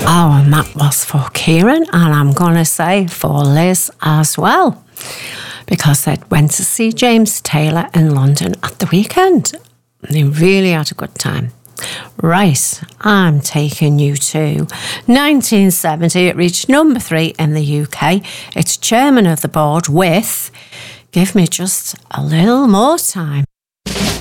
Oh, and that was for Kieran, and I'm going to say for Liz as well, because they went to see James Taylor in London at the weekend. They really had a good time. Right, I'm taking you to 1970. It reached number 3 in the UK. It's chairman of the board with Give Me Just a Little More Time.